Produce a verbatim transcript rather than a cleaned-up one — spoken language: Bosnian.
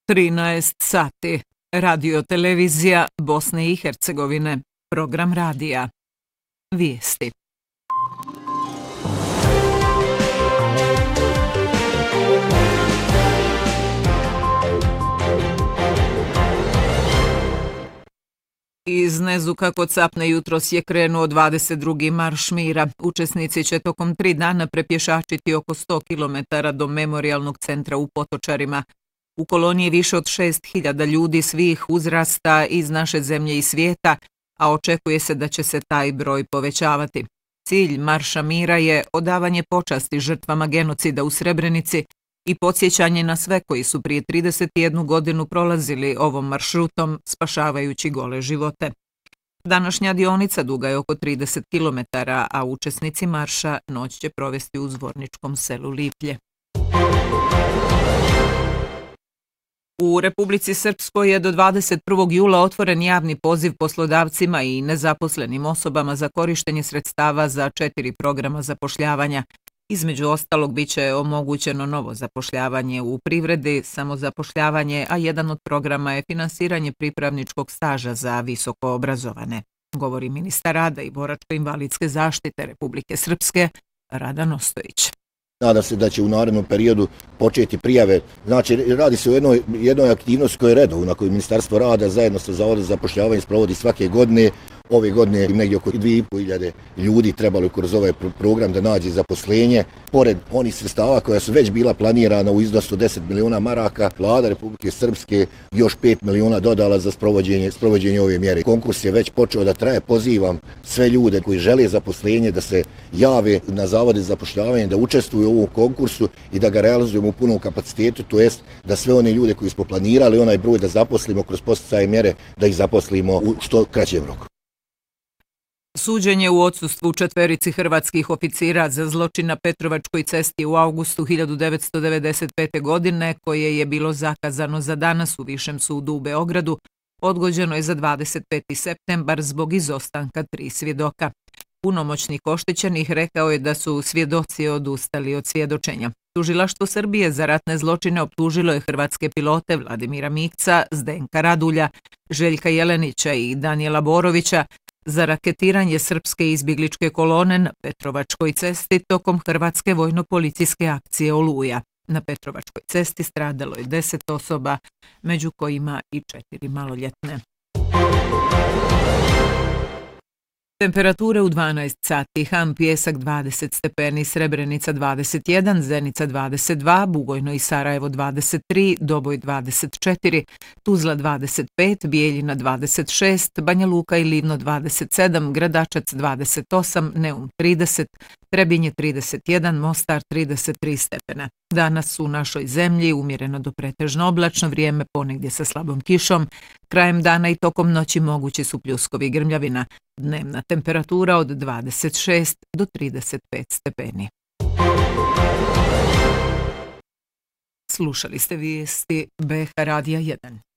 trinaest sati. Radio televizija Bosne i Hercegovine. Program radija. Vijesti. Iz Nezuka kod Sapne jutros je krenuo dvadeset drugi marš mira. Učesnici će tokom tri dana prepješačiti oko sto kilometara do memorijalnog centra u Potočarima. U koloniji je više od šest hiljada ljudi svih uzrasta iz naše zemlje i svijeta, a očekuje se da će se taj broj povećavati. Cilj marša mira je odavanje počasti žrtvama genocida u Srebrenici i podsjećanje na sve koji su prije trideset jednu godinu prolazili ovom maršrutom spašavajući gole živote. Današnja dionica duga je oko trideset kilometara, a učesnici marša noć će provesti u zvorničkom selu Liplje. U Republici Srpskoj je do dvadeset prvog jula otvoren javni poziv poslodavcima i nezaposlenim osobama za korištenje sredstava za četiri programa zapošljavanja. Između ostalog bit će omogućeno novo zapošljavanje u privredi, samozapošljavanje, a jedan od programa je finansiranje pripravničkog staža za visoko obrazovane, govori ministar rada i boračko-invalidske zaštite Republike Srpske Radan Ostojić. Nadam se da će u narednom periodu početi prijave. Znači, radi se o jednoj, jednoj aktivnosti koja je redovna, koju Ministarstvo rada zajedno sa Zavodom za zapošljavanje sprovodi svake godine. Ove godine negdje oko dvije i pol hiljade ljudi trebalo kroz ovaj program da nađe zaposlenje. Pored onih sredstava koja su već bila planirana u iznosu deset miliona maraka, Vlada Republike Srpske još pet miliona dodala za sprovođenje, sprovođenje ove mjere. Konkurs je već počeo da traje. Pozivam sve ljude koji žele zaposlenje da se jave na Zavode za zapošljavanje, da učestvuju u ovom konkursu i da ga realizujemo u punom kapacitetu, to jest da sve one ljude koji smo planirali onaj broj da zaposlimo kroz podsticaje mjere, da ih zaposlimo u što kraćem roku. Suđenje u odsustvu četverici hrvatskih oficira za zločin na Petrovačkoj cesti u avgustu hiljadu devetsto devedeset pete. godine, koje je bilo zakazano za danas u Višem sudu u Beogradu, odgođeno je za dvadeset peti septembar zbog izostanka tri svjedoka. Punomoćnik oštećenih rekao je da su svjedoci odustali od svjedočenja. Tužilaštvo Srbije za ratne zločine optužilo je hrvatske pilote Vladimira Mikca, Zdenka Radulja, Željka Jelenića i Danijela Borovića za raketiranje srpske izbjegličke kolone na Petrovačkoj cesti tokom hrvatske vojno-policijske akcije Oluja. Na Petrovačkoj cesti stradalo je deset osoba, među kojima i četiri maloljetne. Temperature u dvanaest sati, Han Pijesak dvadeset stepeni, Srebrenica dvadeset jedan, Zenica dvadeset dva, Bugojno i Sarajevo dvadeset tri, Doboj dvadeset četiri, Tuzla dvadeset pet, Bijeljina dvadeset šest, Banja Luka i Livno dvadeset sedam, Gradačac dvadeset osam, Neum trideset, Trebinje trideset jedan, Mostar trideset tri stepena. Danas u našoj zemlji umjereno do pretežno oblačno vrijeme, ponegdje sa slabom kišom. Krajem dana i tokom noći mogući su pljuskovi i grmljavina. Dnevna temperatura od dvadeset šest do trideset pet stepeni. Slušali ste vijesti B H Radija jedan.